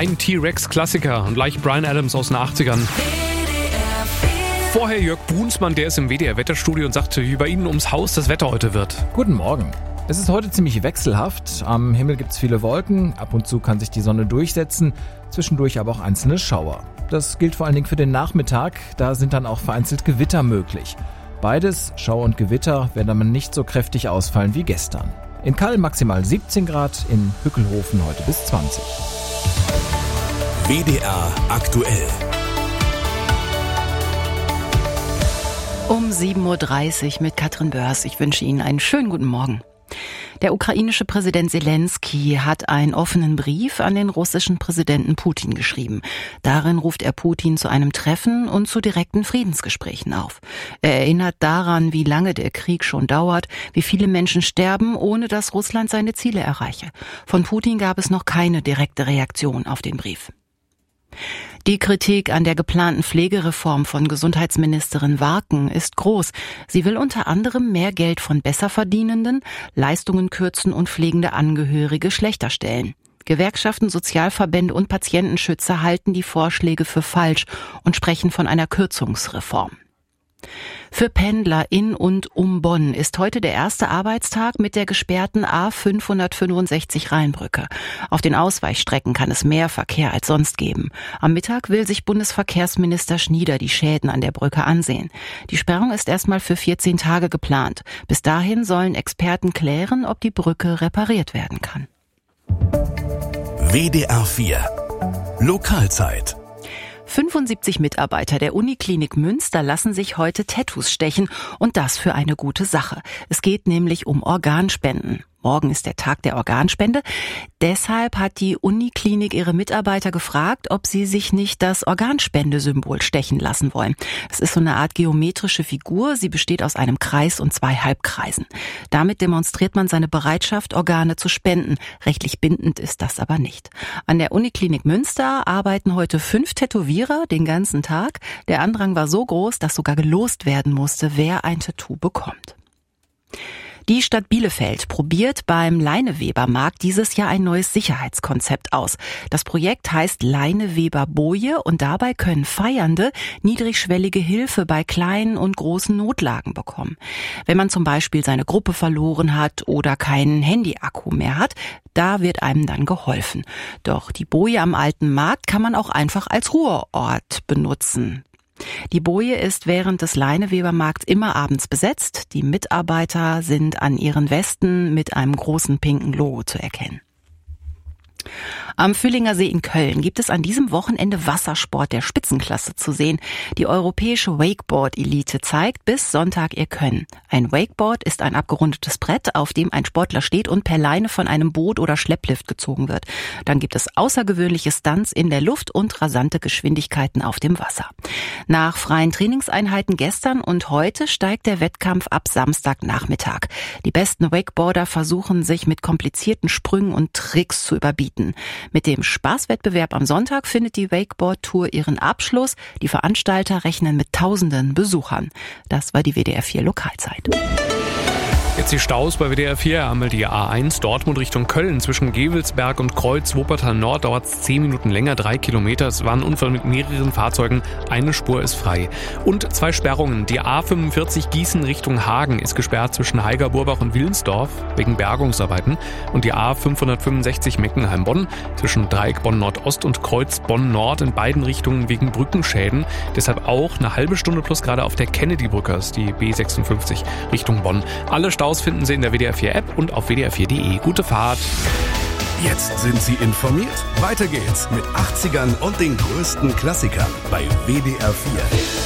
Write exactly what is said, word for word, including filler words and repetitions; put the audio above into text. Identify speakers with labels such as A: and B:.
A: Ein T-Rex-Klassiker und gleich Bryan Adams aus den achtzigern. Vorher Jörg Brunsmann, der ist im W D R-Wetterstudio und sagte, wie bei Ihnen ums Haus das Wetter heute wird.
B: Guten Morgen. Es ist heute ziemlich wechselhaft. Am Himmel gibt es viele Wolken, ab und zu kann sich die Sonne durchsetzen, zwischendurch aber auch einzelne Schauer. Das gilt vor allen Dingen für den Nachmittag, da sind dann auch vereinzelt Gewitter möglich. Beides, Schauer und Gewitter, werden aber nicht so kräftig ausfallen wie gestern. In Kall maximal siebzehn Grad, in Hückelhofen heute bis zwanzig.
C: W D R aktuell.
D: Um sieben Uhr dreißig mit Katrin Börs. Ich wünsche Ihnen einen schönen guten Morgen. Der ukrainische Präsident Zelensky hat einen offenen Brief an den russischen Präsidenten Putin geschrieben. Darin ruft er Putin zu einem Treffen und zu direkten Friedensgesprächen auf. Er erinnert daran, wie lange der Krieg schon dauert, wie viele Menschen sterben, ohne dass Russland seine Ziele erreiche. Von Putin gab es noch keine direkte Reaktion auf den Brief. Die Kritik an der geplanten Pflegereform von Gesundheitsministerin Warken ist groß. Sie will unter anderem mehr Geld von Besserverdienenden, Leistungen kürzen und pflegende Angehörige schlechter stellen. Gewerkschaften, Sozialverbände und Patientenschützer halten die Vorschläge für falsch und sprechen von einer Kürzungsreform. Für Pendler in und um Bonn ist heute der erste Arbeitstag mit der gesperrten A fünfhundertfünfundsechzig Rheinbrücke. Auf den Ausweichstrecken kann es mehr Verkehr als sonst geben. Am Mittag will sich Bundesverkehrsminister Schnieder die Schäden an der Brücke ansehen. Die Sperrung ist erstmal für vierzehn Tage geplant. Bis dahin sollen Experten klären, ob die Brücke repariert werden kann.
C: W D R vier Lokalzeit.
D: fünfundsiebzig Mitarbeiter der Uniklinik Münster lassen sich heute Tattoos stechen und das für eine gute Sache. Es geht nämlich um Organspenden. Morgen ist der Tag der Organspende. Deshalb hat die Uniklinik ihre Mitarbeiter gefragt, ob sie sich nicht das Organspendesymbol stechen lassen wollen. Es ist so eine Art geometrische Figur. Sie besteht aus einem Kreis und zwei Halbkreisen. Damit demonstriert man seine Bereitschaft, Organe zu spenden. Rechtlich bindend ist das aber nicht. An der Uniklinik Münster arbeiten heute fünf Tätowierer den ganzen Tag. Der Andrang war so groß, dass sogar gelost werden musste, wer ein Tattoo bekommt. Die Stadt Bielefeld probiert beim Leinewebermarkt dieses Jahr ein neues Sicherheitskonzept aus. Das Projekt heißt Leineweber-Boje und dabei können Feiernde niedrigschwellige Hilfe bei kleinen und großen Notlagen bekommen. Wenn man zum Beispiel seine Gruppe verloren hat oder keinen Handyakku mehr hat, da wird einem dann geholfen. Doch die Boje am alten Markt kann man auch einfach als Ruheort benutzen. Die Boje ist während des Leinewebermarkts immer abends besetzt. Die Mitarbeiter sind an ihren Westen mit einem großen pinken Logo zu erkennen. Am Fühlinger See in Köln gibt es an diesem Wochenende Wassersport der Spitzenklasse zu sehen. Die europäische Wakeboard-Elite zeigt bis Sonntag ihr Können. Ein Wakeboard ist ein abgerundetes Brett, auf dem ein Sportler steht und per Leine von einem Boot oder Schlepplift gezogen wird. Dann gibt es außergewöhnliche Stunts in der Luft und rasante Geschwindigkeiten auf dem Wasser. Nach freien Trainingseinheiten gestern und heute steigt der Wettkampf ab Samstagnachmittag. Die besten Wakeboarder versuchen sich mit komplizierten Sprüngen und Tricks zu überbieten. Mit dem Spaßwettbewerb am Sonntag findet die Wakeboard-Tour ihren Abschluss. Die Veranstalter rechnen mit tausenden Besuchern. Das war die W D R vier Lokalzeit.
A: Jetzt die Staus bei W D R vier, einmal die A eins Dortmund Richtung Köln. Zwischen Gevelsberg und Kreuz Wuppertal Nord dauert es zehn Minuten länger, drei Kilometer. Es war ein Unfall mit mehreren Fahrzeugen, eine Spur ist frei. Und zwei Sperrungen. Die A fünfundvierzig Gießen Richtung Hagen ist gesperrt zwischen Heiger-Burbach und Wilnsdorf wegen Bergungsarbeiten. Und die A fünfhundertfünfundsechzig Meckenheim-Bonn zwischen Dreieck Bonn Nordost und Kreuz Bonn Nord in beiden Richtungen wegen Brückenschäden. Deshalb auch eine halbe Stunde plus gerade auf der Kennedy-Brücke, ist die B sechsundfünfzig Richtung Bonn. Alle Staus finden Sie in der W D R vier App und auf w d r vier punkt de. Gute Fahrt!
C: Jetzt sind Sie informiert. Weiter geht's mit achtzigern und den größten Klassikern bei W D R vier.